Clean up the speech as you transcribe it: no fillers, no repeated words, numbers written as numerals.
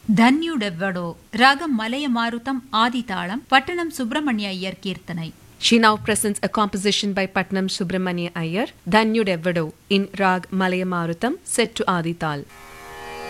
ధన్యుడెవ్వడో రాగం మలయమారుతం ఆదితాళం పట్టణం Subrahmanya Iyer కీర్తనై. She now presents a composition by Patnam Subramania Iyer, Dhanyudevvado, in Rag Malayamarutam, set to Adi Tal.